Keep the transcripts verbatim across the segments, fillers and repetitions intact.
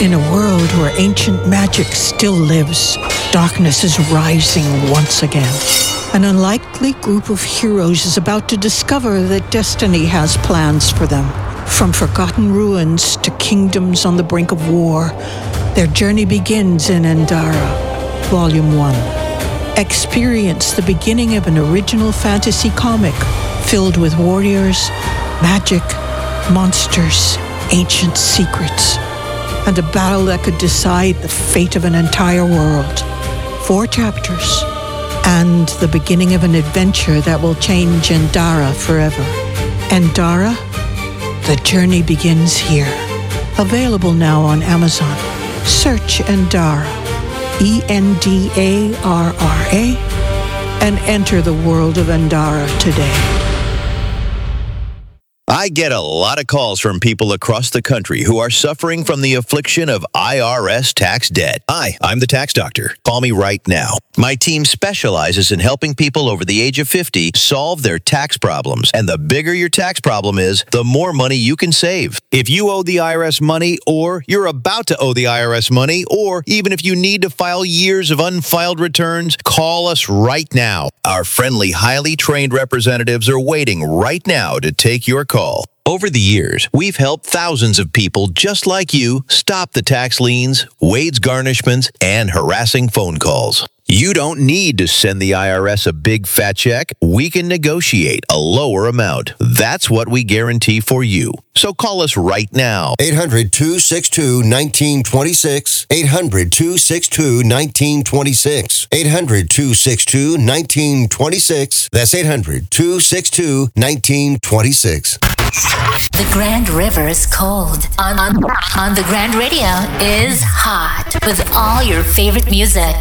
In a world where ancient magic still lives, darkness is rising once again. An unlikely group of heroes is about to discover that destiny has plans for them. From forgotten ruins to kingdoms on the brink of war, their journey begins in Endara, Volume one. Experience the beginning of an original fantasy comic filled with warriors, magic, monsters, ancient secrets, and a battle that could decide the fate of an entire world. Four chapters, and the beginning of an adventure that will change Endara forever. Endara, the journey begins here. Available now on Amazon. Search Endara, E N D A R R A, and enter the world of Endara today. I get a lot of calls from people across the country who are suffering from the affliction of I R S tax debt. Hi, I'm the tax doctor. Call me right now. My team specializes in helping people over the age of fifty solve their tax problems. And the bigger your tax problem is, the more money you can save. If you owe the I R S money, or you're about to owe the I R S money, or even if you need to file years of unfiled returns, call us right now. Our friendly, highly trained representatives are waiting right now to take your call. Over the years, we've helped thousands of people just like you stop the tax liens, wage garnishments, and harassing phone calls. You don't need to send the I R S a big fat check. We can negotiate a lower amount. That's what we guarantee for you. So call us right now. eight hundred, two six two, one nine two six. eight hundred, two six two, one nine two six. eight hundred, two six two, one nine two six. That's eight hundred, two six two, one nine two six. The Grand River is cold. On, on, on the Grand Radio is hot with all your favorite music.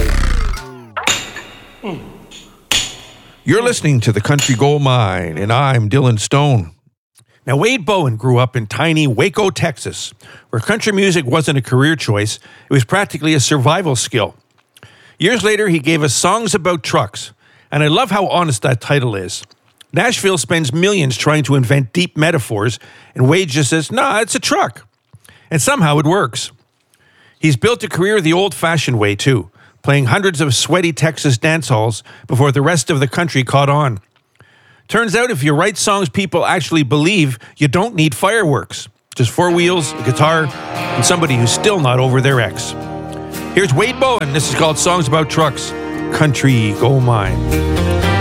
You're listening to the Country Gold Mine, and I'm Dylan Stone. Now, Wade Bowen grew up in tiny Waco, Texas, where country music wasn't a career choice. It was practically a survival skill. Years later, he gave us Songs About Trucks, and I love how honest that title is. Nashville spends millions trying to invent deep metaphors, and Wade just says, nah, it's a truck. And somehow it works. He's built a career the old-fashioned way, too, playing hundreds of sweaty Texas dance halls before the rest of the country caught on. Turns out if you write songs people actually believe, you don't need fireworks. Just four wheels, a guitar, and somebody who's still not over their ex. Here's Wade Bowen. This is called Songs About Trucks, Country Gold Mine.